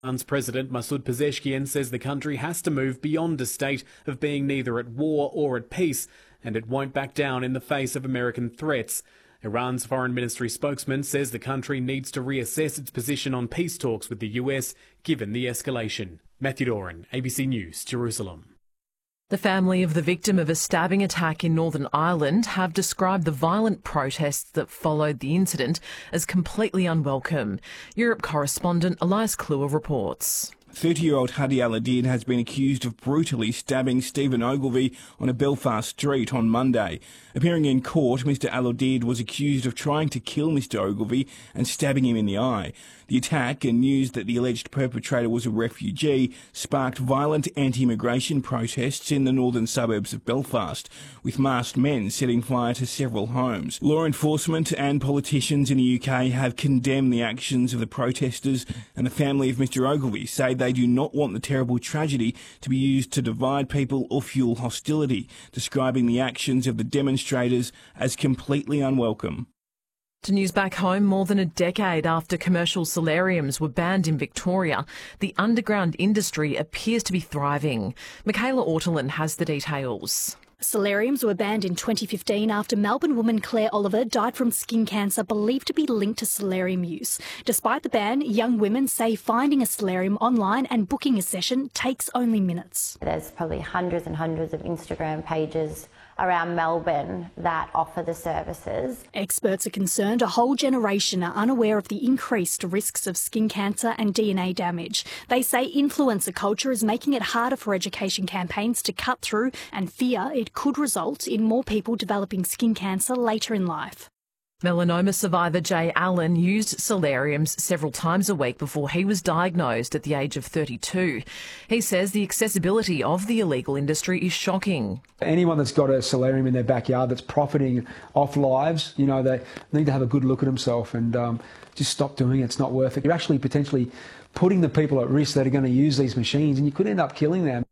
Iran's President Masoud Pezeshkian says the country has to move beyond a state of being neither at war or at peace, and it won't back down in the face of American threats. Iran's foreign ministry spokesman says the country needs to reassess its position on peace talks with the US, given the escalation. Matthew Doran, ABC News, Jerusalem. The family of the victim of a stabbing attack in Northern Ireland have described the violent protests that followed the incident as completely unwelcome. Europe correspondent Elias Kluwer reports. 30-year-old Hadi Al-Adid has been accused of brutally stabbing Stephen Ogilvie on a Belfast street on Monday. Appearing in court, Mr Al-Adid was accused of trying to kill Mr Ogilvie and stabbing him in the eye. The attack and news that the alleged perpetrator was a refugee sparked violent anti-immigration protests in the northern suburbs of Belfast, with masked men setting fire to several homes. Law enforcement and politicians in the UK have condemned the actions of the protesters, and the family of Mr Ogilvie say they do not want the terrible tragedy to be used to divide people or fuel hostility, describing the actions of the demonstrators as completely unwelcome. To news back home, more than a decade after commercial solariums were banned in Victoria, the underground industry appears to be thriving. Michaela Ortolin has the details. Solariums were banned in 2015 after Melbourne woman Claire Oliver died from skin cancer believed to be linked to solarium use. Despite the ban, young women say finding a solarium online and booking a session takes only minutes. There's probably hundreds and hundreds of Instagram pages around Melbourne that offer the services. Experts are concerned a whole generation are unaware of the increased risks of skin cancer and DNA damage. They say influencer culture is making it harder for education campaigns to cut through and fear it could result in more people developing skin cancer later in life. Melanoma survivor Jay Allen used solariums several times a week before he was diagnosed at the age of 32. He says the accessibility of the illegal industry is shocking. Anyone that's got a solarium in their backyard that's profiting off lives, they need to have a good look at themselves and just stop doing it. It's not worth it. You're actually potentially putting the people at risk that are going to use these machines, and you could end up killing them.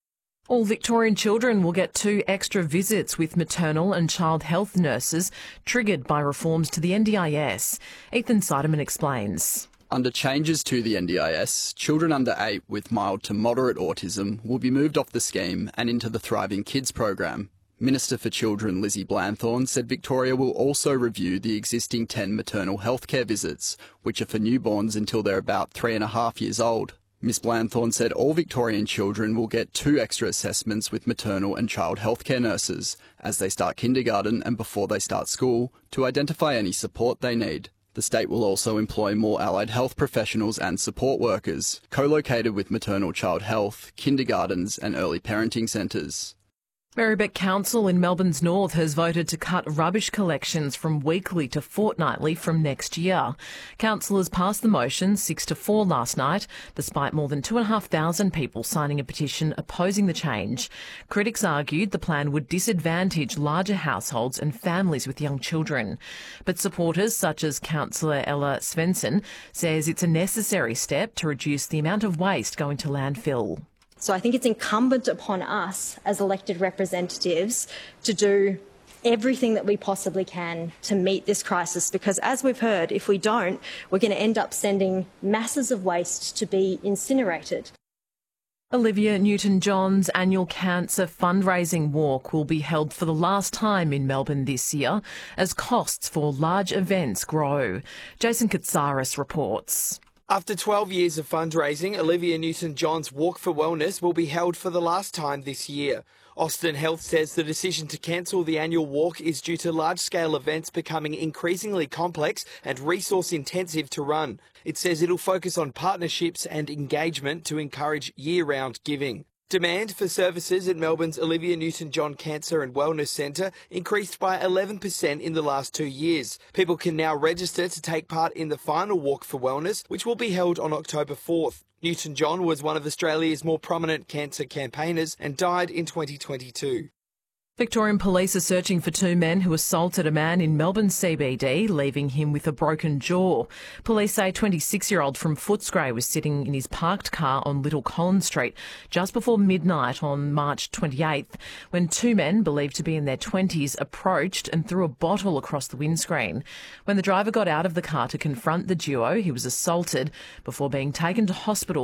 All Victorian children will get 2 extra visits with maternal and child health nurses triggered by reforms to the NDIS. Ethan Seidemann explains. Under changes to the NDIS, children under 8 with mild to moderate autism will be moved off the scheme and into the Thriving Kids program. Minister for Children Lizzie Blanthorne said Victoria will also review the existing 10 maternal healthcare visits, which are for newborns until they're about 3.5 years old. Ms Blanthorne said all Victorian children will get 2 extra assessments with maternal and child healthcare nurses as they start kindergarten and before they start school to identify any support they need. The state will also employ more allied health professionals and support workers, co-located with maternal child health, kindergartens and early parenting centres. Marybeck Council in Melbourne's north has voted to cut rubbish collections from weekly to fortnightly from next year. Councillors passed the motion 6-4 last night, despite more than 2,500 people signing a petition opposing the change. Critics argued the plan would disadvantage larger households and families with young children. But supporters such as Councillor Ella Svensson says it's a necessary step to reduce the amount of waste going to landfill. So I think it's incumbent upon us as elected representatives to do everything that we possibly can to meet this crisis, because as we've heard, if we don't, we're going to end up sending masses of waste to be incinerated. Olivia Newton-John's annual cancer fundraising walk will be held for the last time in Melbourne this year as costs for large events grow. Jason Katsaris reports. After 12 years of fundraising, Olivia Newton-John's Walk for Wellness will be held for the last time this year. Austin Health says the decision to cancel the annual walk is due to large-scale events becoming increasingly complex and resource-intensive to run. It says it'll focus on partnerships and engagement to encourage year-round giving. Demand for services at Melbourne's Olivia Newton-John Cancer and Wellness Centre increased by 11% in the last 2 years. People can now register to take part in the final Walk for Wellness, which will be held on October 4th. Newton-John was one of Australia's more prominent cancer campaigners and died in 2022. Victorian police are searching for 2 men who assaulted a man in Melbourne CBD, leaving him with a broken jaw. Police say 26-year-old from Footscray was sitting in his parked car on Little Collins Street just before midnight on March 28th when 2 men, believed to be in their 20s, approached and threw a bottle across the windscreen. When the driver got out of the car to confront the duo, he was assaulted before being taken to hospital